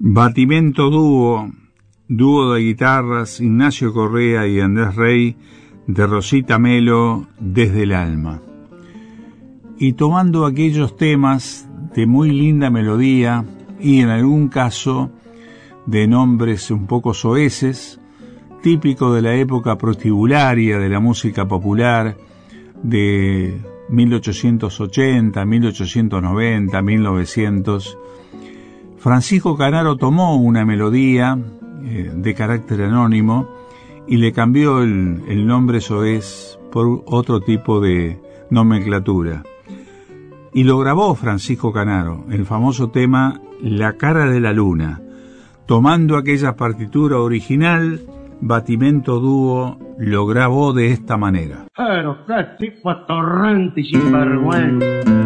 Batimento dúo de guitarras, Ignacio Correa y Andrés Rey, de Rosita Melo, Desde el Alma. Y tomando aquellos temas de muy linda melodía y en algún caso de nombres un poco soeces, típico de la época prostibularia de la música popular de 1880, 1890, 1900, Francisco Canaro tomó una melodía de carácter anónimo y le cambió el nombre soez por otro tipo de nomenclatura. Y lo grabó Francisco Canaro, el famoso tema La cara de la luna. Tomando aquella partitura original, Batimento Dúo lo grabó de esta manera. Pero qué tipo atorrante y sinvergüenza.